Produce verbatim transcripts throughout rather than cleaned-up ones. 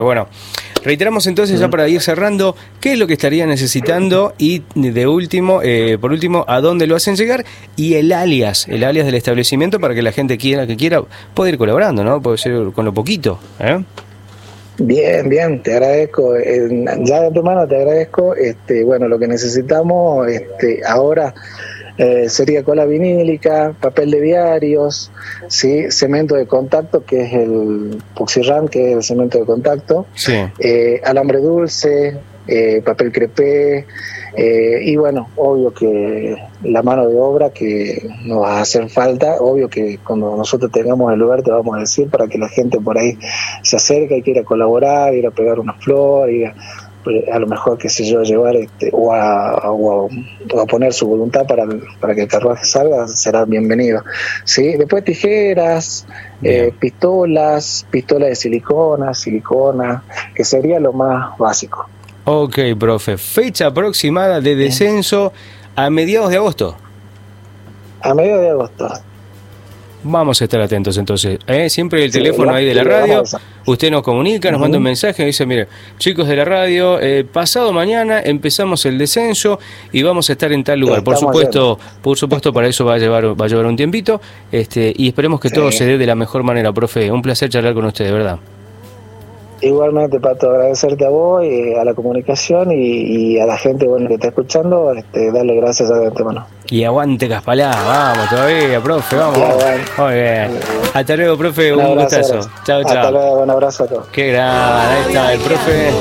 Bueno, reiteramos entonces ya para ir cerrando, ¿qué es lo que estaría necesitando? Y de último, eh, por último, ¿a dónde lo hacen llegar? Y el alias, el alias del establecimiento para que la gente quiera, que quiera, pueda ir colaborando, ¿no? Puede ser con lo poquito, ¿eh? Bien, bien, te agradezco. Eh, ya de antemano te agradezco. Este, bueno, lo que necesitamos este, ahora eh, sería cola vinílica, papel de diarios, sí, cemento de contacto, que es el Puxirram, que es el cemento de contacto, sí. eh, alambre dulce, eh, papel crepé, eh, y bueno, obvio que la mano de obra que nos va a hacer falta, obvio que cuando nosotros tengamos el lugar te vamos a decir para que la gente por ahí se acerque y quiera colaborar, ir a pegar una flor, ir a, a lo mejor, qué sé yo, llevar este, o, a, o, a, o a poner su voluntad para, para que el carruaje salga, será bienvenido. ¿Sí? Después tijeras, eh, pistolas, pistolas de silicona, silicona, que sería lo más básico. Ok, profe. Fecha aproximada de descenso a mediados de agosto. A mediados de agosto. Vamos a estar atentos entonces. ¿eh? Siempre el sí, teléfono ahí de la radio. Usted nos comunica, nos uh-huh. manda un mensaje y dice, mire, chicos de la radio, eh, pasado mañana empezamos el descenso y vamos a estar en tal lugar. Sí, por supuesto, haciendo. por supuesto para eso va a llevar va a llevar un tiempito, este, y esperemos que sí. todo se dé de la mejor manera, profe. Un placer charlar con usted, de verdad. Igualmente, Pato, agradecerte a vos, y a la comunicación y, y a la gente bueno que está escuchando, este, darle gracias de antemano. Y aguante Caspalá, vamos todavía, profe, vamos. Ya, muy bien. Hasta luego, profe, un, un abrazo, gustazo. Chao, chao. Hasta luego, un abrazo a todos. Qué gran, ahí está el profe.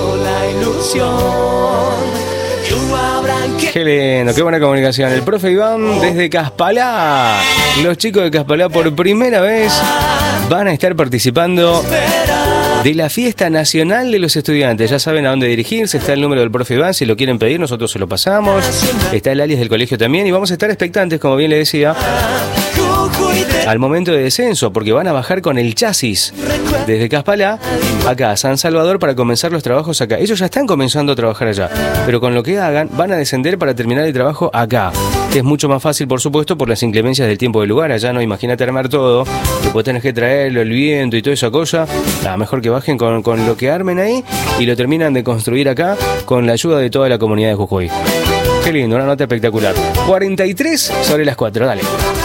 Qué lindo, qué buena comunicación. El profe Iván desde Caspalá. Los chicos de Caspalá por primera vez van a estar participando de la fiesta nacional de los estudiantes. Ya saben a dónde dirigirse, está el número del profe Iván, si lo quieren pedir nosotros se lo pasamos, está el alias del colegio también y vamos a estar expectantes, como bien le decía, al momento de descenso, porque van a bajar con el chasis desde Caspalá acá a San Salvador para comenzar los trabajos acá. Ellos ya están comenzando a trabajar allá, pero con lo que hagan van a descender para terminar el trabajo acá, que es mucho más fácil, por supuesto, por las inclemencias del tiempo del lugar. Allá no, imagínate armar todo, después tenés que traerlo, el viento y toda esa cosa. Nada, mejor que bajen con, con lo que armen ahí y lo terminan de construir acá con la ayuda de toda la comunidad de Jujuy. Qué lindo, una nota espectacular. cuarenta y tres sobre las cuatro, dale.